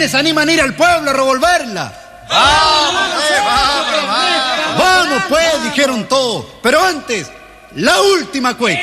¿Quiénes animan a ir al pueblo a revolverla? Vamos, pues, dijeron todos. Pero antes, la última cueca.